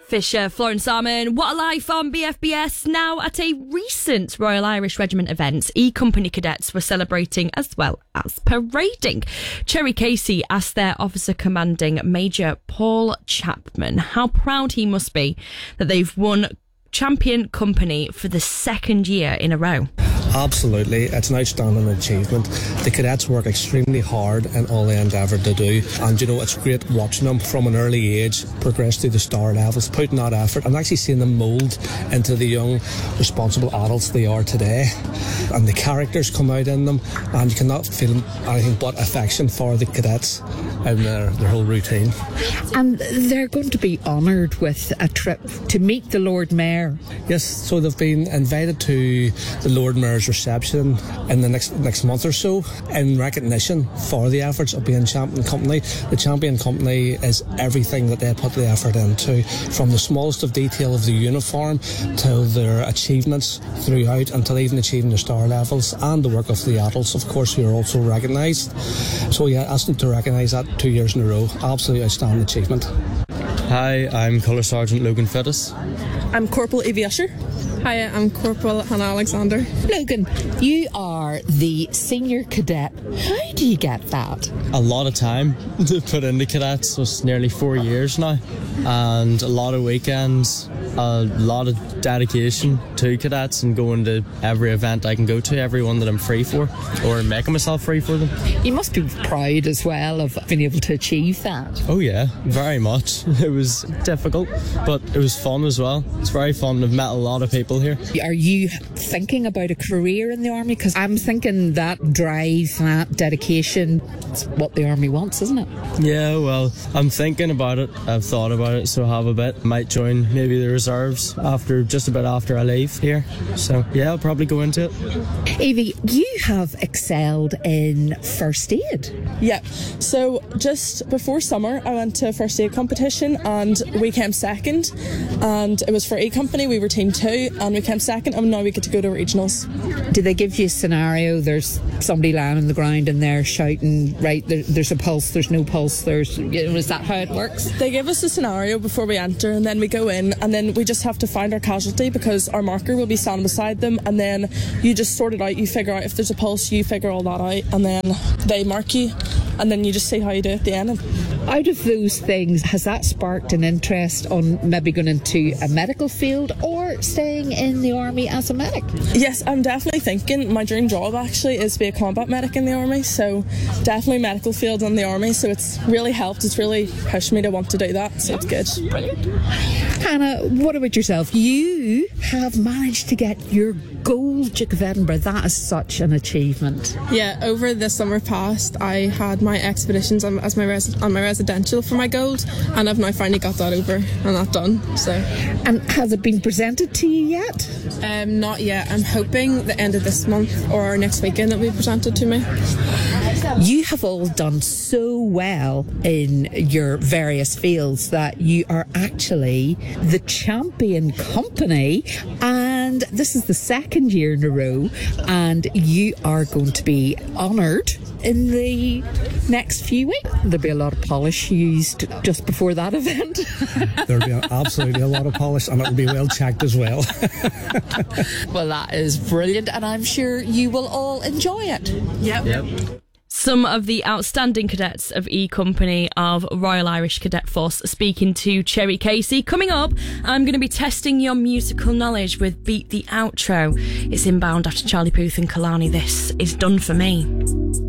Fisher, Florence Salmon, What a Life on BFBS. Now, at a recent Royal Irish Regiment event, E-Company cadets were celebrating as well as parading. Cherry Casey asked their officer commanding Major Paul Chapman how proud he must be that they've won Champion Company for the second year in a row. Absolutely, it's an outstanding achievement. The cadets work extremely hard in all they endeavour to do, and it's great watching them from an early age progress through the star levels, putting that effort and actually seeing them mould into the young responsible adults they are today, and the characters come out in them, and you cannot feel anything but affection for the cadets in their whole routine. And they're going to be honoured with a trip to meet the Lord Mayor. Yes, so they've been invited to the Lord Mayor's reception in the next month or so in recognition for the efforts of being Champion Company. The Champion Company is everything that they put the effort into, from the smallest of detail of the uniform to their achievements throughout until even achieving the star levels, and the work of the adults, of course, who are also recognised. So yeah, asking to recognise that 2 years in a row, absolutely outstanding achievement. Hi, I'm Colour Sergeant Logan Fittis. I'm Corporal Evie Usher. Hi, I'm Corporal Hannah Alexander. Logan, you are the senior cadet. How do you get that? A lot of time to put into cadets. So it's nearly 4 years now, and a lot of weekends, a lot of dedication to cadets, and going to every event I can go to, every one that I'm free for, or making myself free for them. You must be proud as well of being able to achieve that. Oh yeah, very much. It was difficult, but it was fun as well. It's very fun. I've met a lot of people here. Are you thinking about a career in the army? Because I'm thinking that drive, that dedication, it's what the army wants, isn't it? Yeah, well, I'm thinking about it. I've thought about it, so I have a bit. Might join maybe the reserves just about after I leave here. So yeah, I'll probably go into it. Evie, you have excelled in first aid. Yeah, so just before summer I went to a first aid competition and we came second, and it was for E-Company. We were team 2 and we came second, and now we get to go to regionals. Did they give you a scenario? There's somebody lying on the ground and they're shouting, right, there's a pulse, there's no pulse, is that how it works? They give us a scenario before we enter, and then we go in, and then we just have to find our casualty, because our marker will be standing beside them, and then you just sort it out. You figure out if there's a pulse, you figure all that out, and then they mark you, and then you just see how you do at the end. Out of those things, has that sparked an interest on maybe going into a medical field or staying in the army as a medic? Yes, I'm definitely thinking my dream job actually is to be a combat medic in the army, so definitely medical field in the army, so it's really helped. It's really pushed me to want to do that, so it's good. Brilliant. Hannah, what about yourself? You have managed to get your gold Duke of Edinburgh. That is such an achievement. Yeah, over the summer past I had my expeditions on my residential for my gold, and I've now finally got that over and that done. So, and has it been presented to you yet? Not yet. I'm hoping the end of this month or next weekend it'll be presented to me. You have all done so well in your various fields that you are actually the Champion Company, and this is the second year in a row, and you are going to be honoured in the next few weeks. There'll be a lot of polish used just before that event. There'll be absolutely a lot of polish, and it'll be well checked as well. Well, that is brilliant, and I'm sure you will all enjoy it. Yep. Some of the outstanding cadets of E-Company of Royal Irish Cadet Force speaking to Cherry Casey. Coming up, I'm going to be testing your musical knowledge with Beat the Outro. It's inbound after Charlie Puth and Kalani. This is Done For Me.